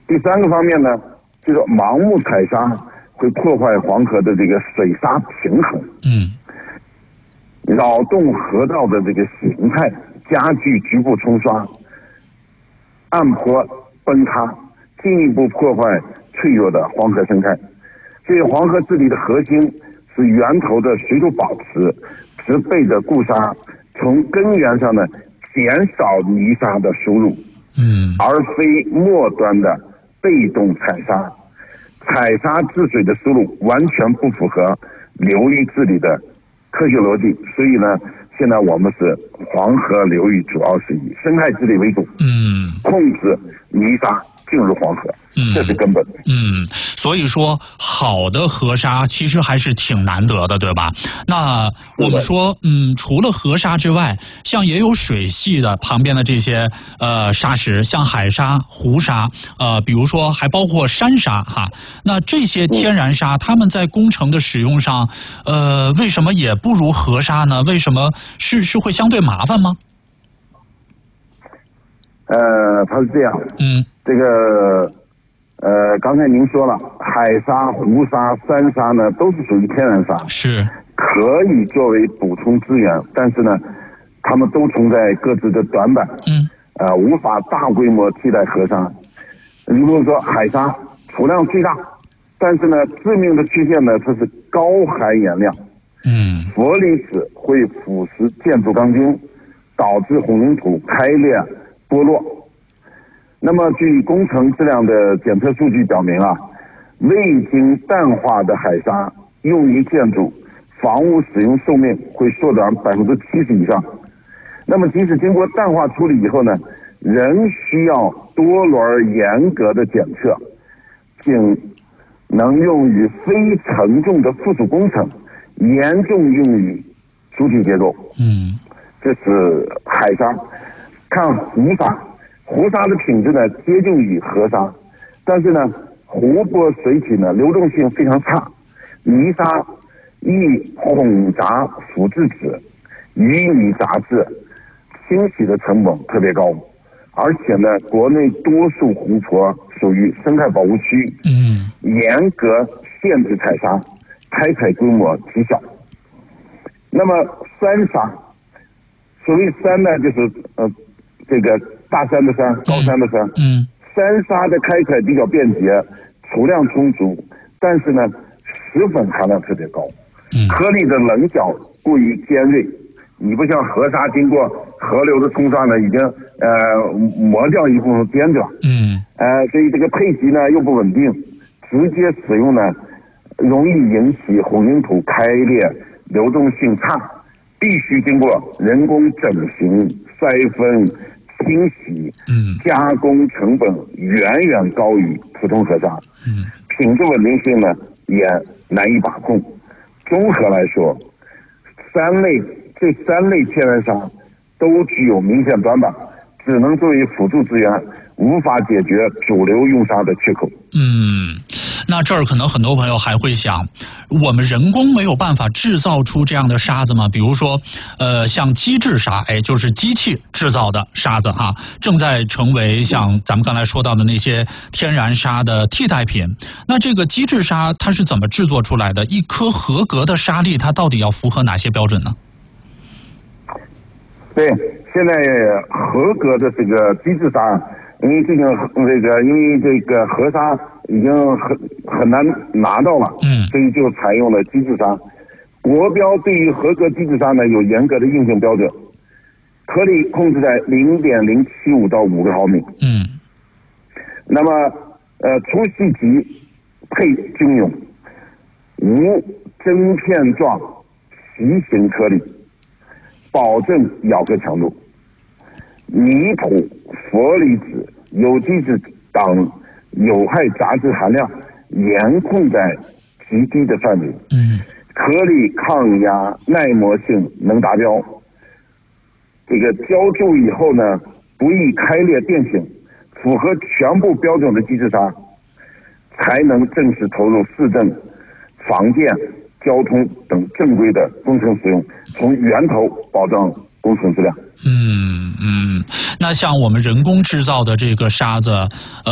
第三个方面呢，就是盲目采砂会破坏黄河的这个水沙平衡，扰动河道的这个形态，加剧局部冲刷、岸坡崩塌，进一步破坏脆弱的黄河生态。所以黄河治理的核心是源头的水土保持，植被的固沙，从根源上呢减少泥沙的输入，而非末端的被动采砂。采砂治水的思路完全不符合流域治理的科学逻辑，所以呢，现在我们是黄河流域主要是以生态治理为主，控制泥沙进入黄河，这是根本。 所以说好的河沙其实还是挺难得的，对吧？那我们说，除了河沙之外，像也有水系的旁边的这些沙石，像海沙、湖沙，比如说还包括山沙哈。那这些天然沙，它们在工程的使用上，为什么也不如河沙呢？为什么是会相对麻烦吗？ 它是这样，这个。刚才您说了，海沙、湖沙、山沙呢，都是属于天然沙， 是可以作为补充资源，但是呢，它们都存在各自的短板，无法大规模替代河沙。你比如说海沙储量最大，但是呢，致命的缺陷呢，它是高含盐量，氟离子会腐蚀建筑钢筋，导致混凝土开裂剥落。那么，据工程质量的检测数据表明啊，未经淡化的海沙用于建筑、房屋使用寿命会缩短70%以上。那么，即使经过淡化处理以后呢，仍需要多轮严格的检测，仅能用于非承重的附属工程，严重用于主体结构。这是海沙。看湖沙。湖沙的品质呢接近于河沙，但是呢，湖泊水体呢流动性非常差，泥沙易混杂腐质质、淤泥杂质，清洗的成本特别高，而且呢，国内多数湖泊属于生态保护区，严格限制采砂，开采规模极小。那么山沙，所谓山呢，就是这个大山的山，高山的山。山沙的开采比较便捷，储量充足，但是呢，石粉含量特别高，颗粒的棱角过于尖锐。你不像河沙经过河流的冲刷呢，已经磨掉一部分边角。所以这个配级呢又不稳定，直接使用呢容易引起混凝土开裂，流动性差，必须经过人工整形、筛分、清洗，加工成本远远高于普通河沙，品质稳定性呢也难以把控。综合来说，这三类天然沙都具有明显短板，只能作为辅助资源，无法解决主流用沙的缺口。 那这儿可能很多朋友还会想，我们人工没有办法制造出这样的沙子吗？比如说，像机制沙，就是机器制造的沙子哈，正在成为像咱们刚才说到的那些天然沙的替代品。那这个机制沙它是怎么制作出来的？一颗合格的沙粒，它到底要符合哪些标准呢？ 对，现在合格的这个机制沙，因为这个河沙已经很难拿到了，所以就采用了机制沙。国标对于合格机制沙呢有严格的硬性标准，颗粒控制在0.075到5毫米。那么粗细级配均匀，无针片状席形颗粒，保证咬合强度。泥土、氟离子、有机质等有害杂质含量严控在极低的范围，颗粒抗压耐磨性能达标。这个浇筑以后呢，不易开裂变形，符合全部标准的机制沙，才能正式投入市政、房建、交通等正规的工程使用，从源头保障工程质量。 那像我们人工制造的这个沙子，